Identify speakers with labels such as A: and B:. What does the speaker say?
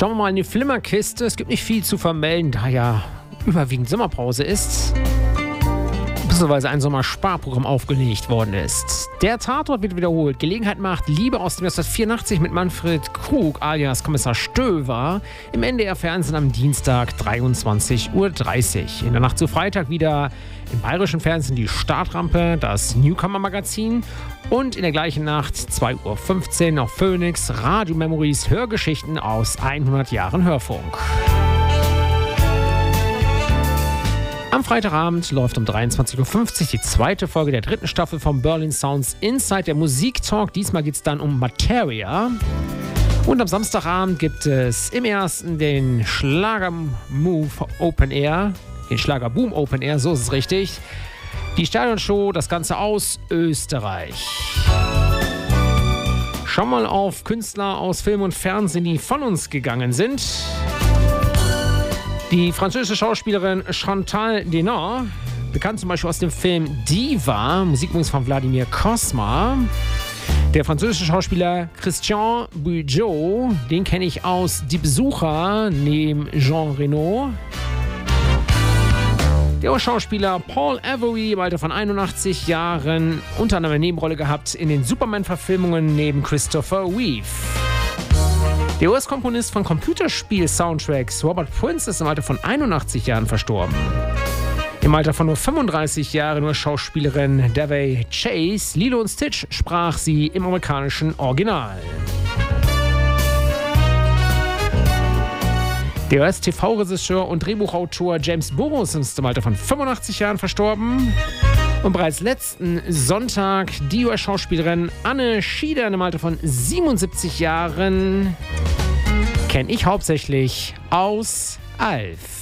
A: Schauen wir mal in die Flimmerkiste. Es gibt nicht viel zu vermelden, da ja überwiegend Sommerpause ist. Beziehungsweise ein Sommersparprogramm aufgelegt worden ist. Der Tatort wird wiederholt. Gelegenheit macht Liebe aus dem Jahr 1984 mit Manfred Krug alias Kommissar Stöver im NDR-Fernsehen am Dienstag 23:30 Uhr. In der Nacht zu Freitag wieder im bayerischen Fernsehen die Startrampe, das Newcomer-Magazin und in der gleichen Nacht 2:15 Uhr auf Phoenix Radio Memories Hörgeschichten aus 100 Jahren Hörfunk. Am Freitagabend läuft um 23:50 Uhr die zweite Folge der dritten Staffel von Berlin Sounds Inside, der Musiktalk. Diesmal geht es dann um Materia. Und am Samstagabend gibt es im ersten den Schlagermove Open Air, den Schlagerboom Open Air, so ist es richtig. Die Stadionshow, das Ganze aus Österreich. Schau mal auf Künstler aus Film und Fernsehen, die von uns gegangen sind. Die französische Schauspielerin Chantal Denard, bekannt zum Beispiel aus dem Film Diva, Musik übrigens von Wladimir Cosma. Der französische Schauspieler Christian Bugeaud, den kenne ich aus Die Besucher neben Jean Reno. Der Schauspieler Paul Avery im Alter von 81 Jahren, unter anderem eine Nebenrolle gehabt in den Superman-Verfilmungen neben Christopher Reeve. Der US-Komponist von Computerspiel-Soundtracks Robert Prince ist im Alter von 81 Jahren verstorben. Im Alter von nur 35 Jahren US-Schauspielerin Davey Chase, Lilo und Stitch, sprach sie im amerikanischen Original. Der US-TV-Regisseur und Drehbuchautor James Burrows ist im Alter von 85 Jahren verstorben. Und bereits letzten Sonntag die US-Schauspielerin Anne Schieder im Alter von 77 Jahren kenne ich hauptsächlich aus Alf.